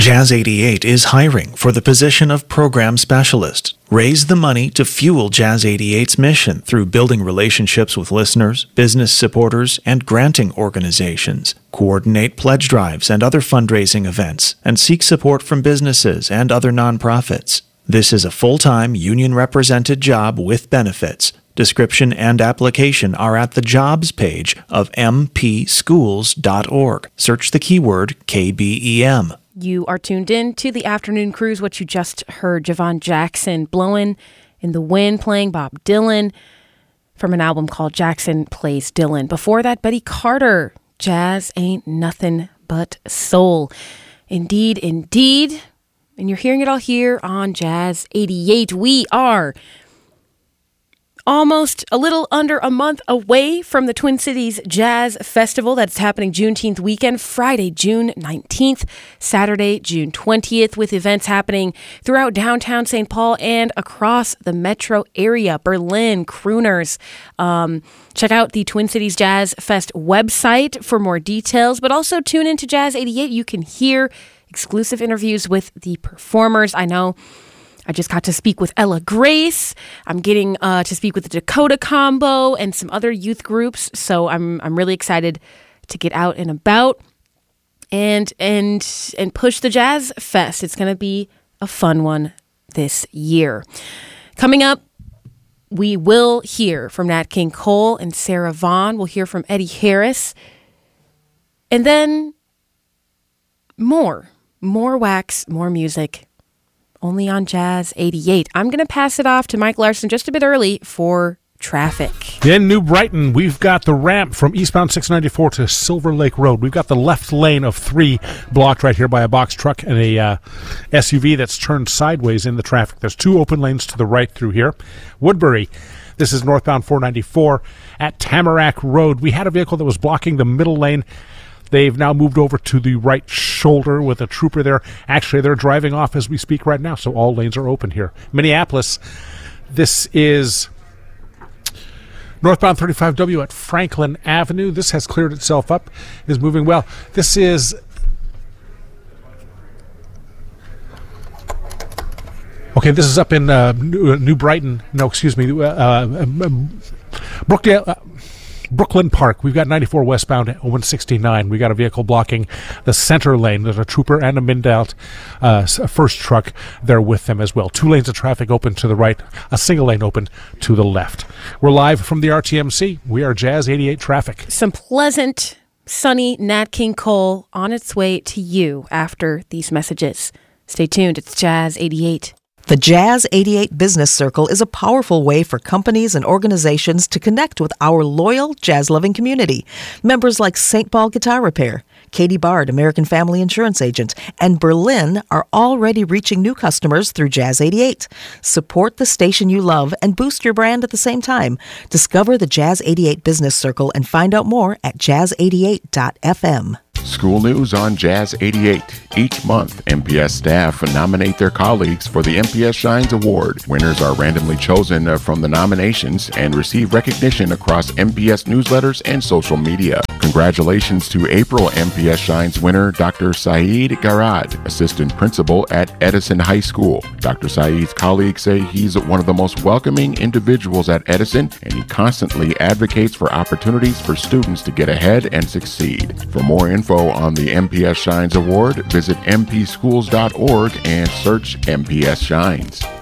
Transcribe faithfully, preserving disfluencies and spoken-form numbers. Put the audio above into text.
Jazz eighty-eight is hiring for the position of program specialist. Raise the money to fuel Jazz eighty-eight's mission through building relationships with listeners, business supporters, and granting organizations. Coordinate pledge drives and other fundraising events, and seek support from businesses and other nonprofits. This is a full-time, union-represented job with benefits. Description and application are at the jobs page of m p schools dot org. Search the keyword K B E M. You are tuned in to the Afternoon Cruise. What you just heard, Javon Jackson, Blowin' in the Wind, playing Bob Dylan from an album called Jackson Plays Dylan. Before that, Betty Carter, Jazz Ain't Nothing But Soul. Indeed, indeed. And you're hearing it all here on Jazz eighty-eight. We are almost a little under a month away from the Twin Cities Jazz Festival that's happening Juneteenth weekend, Friday, June nineteenth, Saturday, June twentieth, with events happening throughout downtown Saint Paul and across the metro area, Berlin, crooners. Um, check out the Twin Cities Jazz Fest website for more details, but also tune into Jazz eighty-eight. You can hear exclusive interviews with the performers. I know I just got to speak with Ella Grace. I'm getting uh, to speak with the Dakota Combo and some other youth groups. So I'm I'm really excited to get out and about and and and push the Jazz Fest. It's going to be a fun one this year. Coming up, we will hear from Nat King Cole and Sarah Vaughan. We'll hear from Eddie Harris. And then more, more wax, more music. Only on Jazz eighty-eight. I'm going to pass it off to Mike Larson just a bit early for traffic. In New Brighton, we've got the ramp from eastbound six ninety-four to Silver Lake Road. We've got the left lane of three blocked right here by a box truck and a uh, S U V that's turned sideways in the traffic. There's two open lanes to the right through here. Woodbury, this is northbound four ninety-four at Tamarack Road. We had a vehicle that was blocking the middle lane. They've now moved over to the right shoulder with a trooper there. Actually, they're driving off as we speak right now, so all lanes are open here. Minneapolis, this is northbound thirty-five W at Franklin Avenue. This has cleared itself up, is moving well. This is okay, this is up in uh, New, New Brighton. No, excuse me, uh, uh, Brookdale. Uh, Brooklyn Park, we've got ninety-four westbound at one sixty-nine. We got a vehicle blocking the center lane. There's a trooper and a Mindelt uh, first truck there with them as well. Two lanes of traffic open to the right, a single lane open to the left. We're live from the R T M C. We are Jazz eighty-eight traffic. Some pleasant, sunny Nat King Cole on its way to you after these messages. Stay tuned. It's Jazz eighty-eight. The Jazz eighty-eight Business Circle is a powerful way for companies and organizations to connect with our loyal jazz-loving community. Members like Saint Paul Guitar Repair, Katie Bard, American Family Insurance Agent, and Berlin are already reaching new customers through Jazz eighty-eight. Support the station you love and boost your brand at the same time. Discover the Jazz eighty-eight Business Circle and find out more at jazz eighty-eight dot f m. School news on Jazz eighty-eight. Each month, M P S staff nominate their colleagues for the M P S Shines Award. Winners are randomly chosen from the nominations and receive recognition across M P S newsletters and social media. Congratulations to April M P S Shines winner, Doctor Saeed Garad, assistant principal at Edison High School. Doctor Saeed's colleagues say he's one of the most welcoming individuals at Edison, and he constantly advocates for opportunities for students to get ahead and succeed. For more info on the M P S Shines Award, visit m p schools dot org and search M P S Shines.